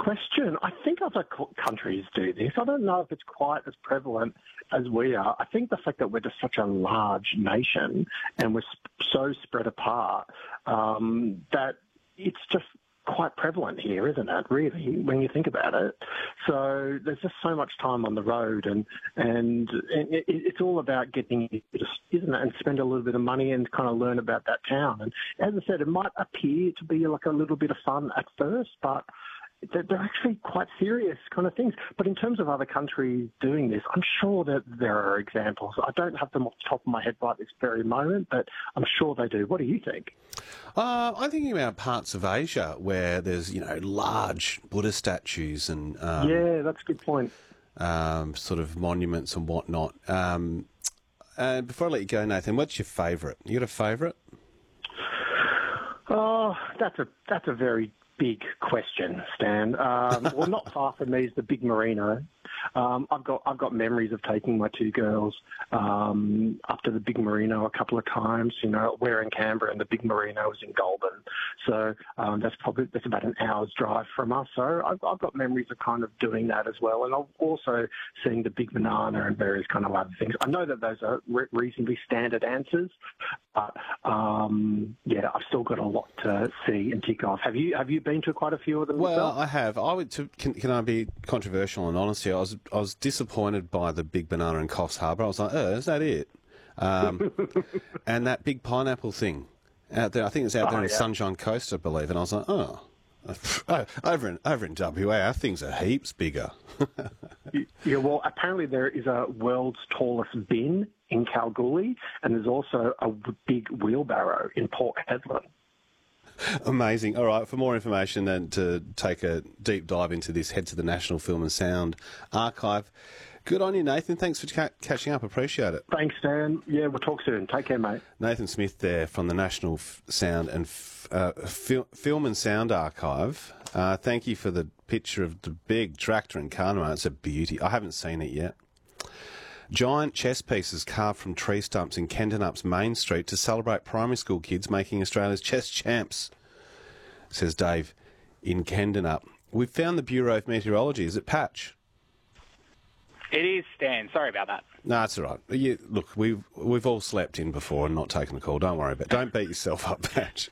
question. I think other countries do this. I don't know if it's quite as prevalent as we are. I think the fact that we're just such a large nation and we're so spread apart that it's just quite prevalent here, isn't it, really, when you think about it? So there's just so much time on the road, and it's all about getting, isn't it, and spend a little bit of money and kind of learn about that town. And as I said, it might appear to be like a little bit of fun at first, but they're actually quite serious kind of things. But in terms of other countries doing this, I'm sure that there are examples. I don't have them off the top of my head right this very moment, but I'm sure they do. What do you think? I'm thinking about parts of Asia where there's, large Buddha statues and... yeah, that's a good point. Sort of monuments and whatnot. Before I let you go, Nathan, what's your favourite? You got a favourite? Oh, that's a very big question, Stan. Well, not far from me is the Big Merino. I've got memories of taking my two girls up to the Big Merino a couple of times. We're in Canberra and the Big Merino is in Goulburn, so that's about an hour's drive from us. So I've got memories of kind of doing that as well, and I've also seen the Big Banana and various kind of other things. I know that those are reasonably standard answers, but yeah, I've still got a lot to see and tick off. Have you been to quite a few of them? Well, yourself? I have. Can I be controversial and honest here? I was disappointed by the Big Banana in Coffs Harbour. I was like, is that it? And that big pineapple thing out there, I think it's out there on the Sunshine Coast, I believe. And I was like, over in WA, things are heaps bigger. Yeah, well, apparently there is a world's tallest bin in Kalgoorlie, and there's also a big wheelbarrow in Port Hedland. Amazing. All right, for more information and to take a deep dive into this, head to the National Film and Sound Archive. Good on you, Nathan. Thanks for catching up. Appreciate it. Thanks, Dan. Yeah, we'll talk soon. Take care, mate. Nathan Smith there from the National Sound and Film and Sound Archive. Thank you for the picture of the big tractor in Carnarvon. It's a beauty. I haven't seen it yet. Giant chess pieces carved from tree stumps in Kenton-Up's Main Street to celebrate primary school kids making Australia's chess champs, says Dave in Kenton-Up. We've found the Bureau of Meteorology. Is it Patch? It is, Stan. Sorry about that. No, it's all right. Look, we've all slept in before and not taken a call. Don't worry about it. Don't beat yourself up, Patch.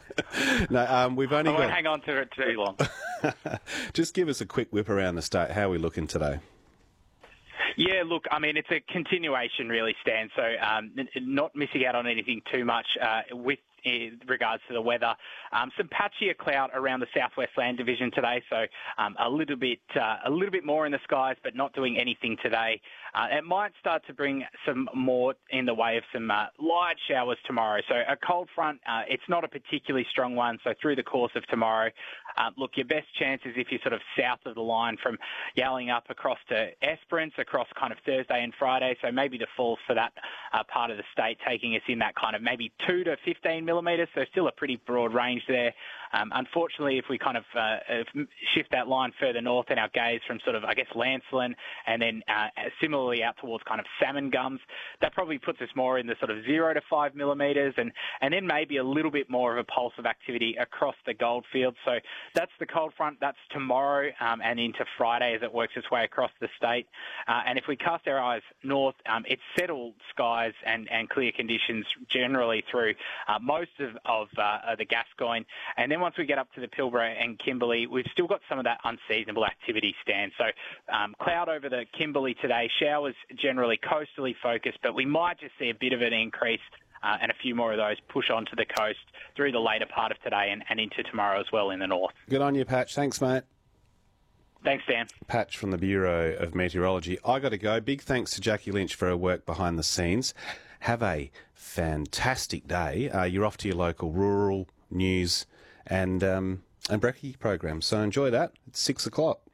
No, we've only I won't hang on to it too long. Just give us a quick whip around the state. How are we looking today? Yeah, look, I mean, it's a continuation really, Stan, so not missing out on anything too much with regards to the weather. Some patchier cloud around the southwest land division today, so a little bit more in the skies, but not doing anything today. It might start to bring some more in the way of some light showers tomorrow. So a cold front, it's not a particularly strong one, so through the course of tomorrow, look, your best chance is if you're sort of south of the line from Yowling up across to Esperance, across kind of Thursday and Friday, so maybe the falls for that part of the state taking us in that kind of maybe 2 to 15 millimetres, so still a pretty broad range there. Unfortunately, if we kind of shift that line further north in our gaze from sort of, I guess, Lancelin and then similarly out towards kind of Salmon Gums, that probably puts us more in the sort of 0 to 5 millimetres and then maybe a little bit more of a pulse of activity across the Goldfields. So that's the cold front. That's tomorrow and into Friday as it works its way across the state. And if we cast our eyes north, it's settled skies and clear conditions generally through most of the Gascoyne. And then once we get up to the Pilbara and Kimberley, we've still got some of that unseasonable activity, Stan. So cloud over the Kimberley today, showers generally coastally focused, but we might just see a bit of an increase and a few more of those push onto the coast through the later part of today and into tomorrow as well in the north. Good on you, Patch. Thanks, mate. Thanks, Dan. Patch from the Bureau of Meteorology. I got to go. Big thanks to Jackie Lynch for her work behind the scenes. Have a fantastic day. You're off to your local rural news and brekkie program, so enjoy that. It's 6 o'clock.